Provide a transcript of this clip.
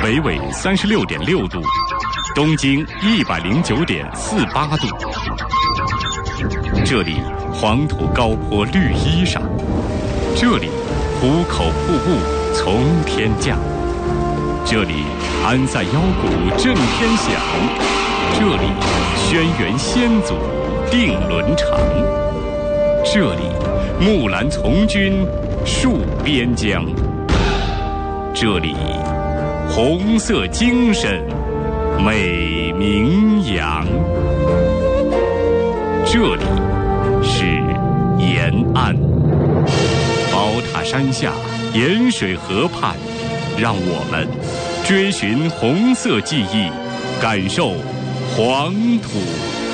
北纬36.6度，东经109.48度。这里黄土高坡绿衣裳，这里壶口瀑布从天降，这里安塞腰鼓震天响，这里轩辕先祖定伦常，这里木兰从军戍边疆，这里红色精神美名扬，这里是延安。宝塔山下，盐水河畔，让我们追寻红色记忆，感受黄土